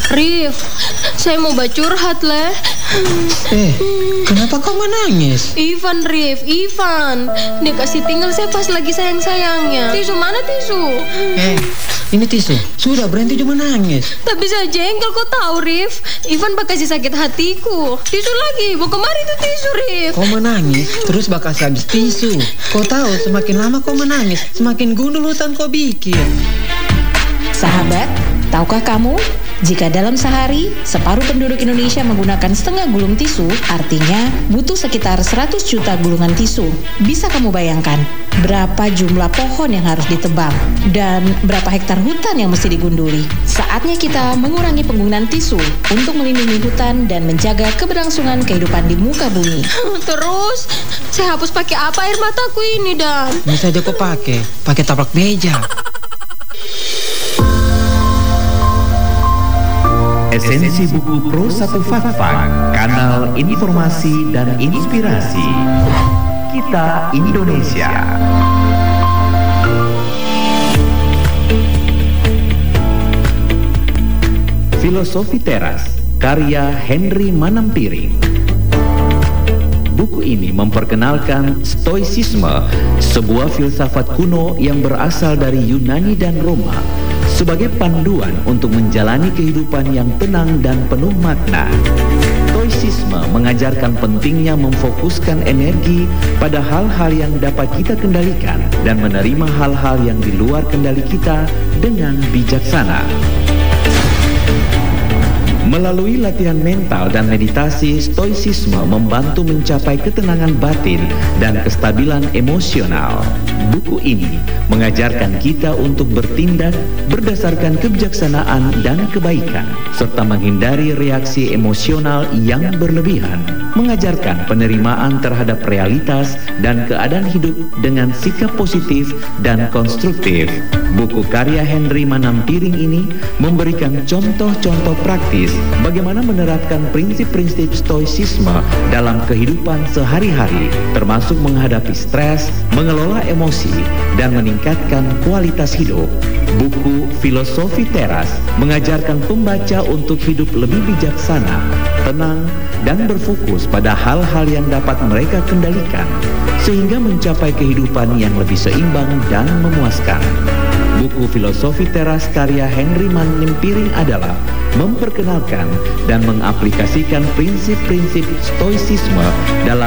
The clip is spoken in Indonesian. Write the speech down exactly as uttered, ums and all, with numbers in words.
Rif, saya mau bacurhat leh. Eh, kenapa kau menangis? Ivan, Rif, Ivan. Dia kasih tinggal saya pas lagi sayang-sayangnya. Tisu, mana tisu? Eh, ini tisu. Sudah berhenti cuma nangis. Tapi saya jengkel, kau tahu, Rif. Ivan bakal kasih sakit hatiku. Tisu lagi, mau kemari tuh tisu, Rif. Kau menangis, terus bakal habis tisu. Kau tahu, semakin lama kau menangis, semakin gundul hutan kau bikin. Sahabat, tahukah kamu? Jika dalam sehari, separuh penduduk Indonesia menggunakan setengah gulung tisu, artinya butuh sekitar seratus juta gulungan tisu. Bisa kamu bayangkan berapa jumlah pohon yang harus ditebang dan berapa hektar hutan yang mesti digunduli? Saatnya kita mengurangi penggunaan tisu untuk melindungi hutan dan menjaga keberlangsungan kehidupan di muka bumi. Terus, saya hapus pakai apa air mataku ini, Dan? Ini saja kau pakai, pakai taplak meja. Esensi buku Pro satu Fakfak, kanal informasi dan inspirasi. Kita Indonesia. Filosofi Teras, karya Henry Manampiring. Buku ini memperkenalkan Stoicisme, sebuah filsafat kuno yang berasal dari Yunani dan Roma, sebagai panduan untuk menjalani kehidupan yang tenang dan penuh makna. Stoicisme mengajarkan pentingnya memfokuskan energi pada hal-hal yang dapat kita kendalikan dan menerima hal-hal yang di luar kendali kita dengan bijaksana. Melalui latihan mental dan meditasi, Stoicisme membantu mencapai ketenangan batin dan kestabilan emosional. Buku ini mengajarkan kita untuk bertindak berdasarkan kebijaksanaan dan kebaikan, serta menghindari reaksi emosional yang berlebihan, mengajarkan penerimaan terhadap realitas dan keadaan hidup dengan sikap positif dan konstruktif. Buku karya Henry Manampiring ini memberikan contoh-contoh praktis bagaimana menerapkan prinsip-prinsip Stoicisme dalam kehidupan sehari-hari, termasuk menghadapi stres, mengelola emosi, dan meningkatkan kualitas hidup. Buku Filosofi Teras mengajarkan pembaca untuk hidup lebih bijaksana, tenang, dan berfokus pada hal-hal yang dapat mereka kendalikan, sehingga mencapai kehidupan yang lebih seimbang dan memuaskan. Buku Filosofi Teras karya Henry Manampiring adalah memperkenalkan dan mengaplikasikan prinsip-prinsip Stoicisme dalam